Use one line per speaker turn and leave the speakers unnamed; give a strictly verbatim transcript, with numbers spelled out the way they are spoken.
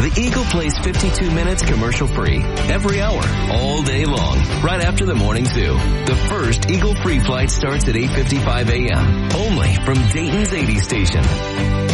the Eagle plays fifty-two minutes commercial-free every hour, all day long, right after the morning zoo. The first Eagle free flight starts at eight fifty-five a.m. only from Dayton's eighty station.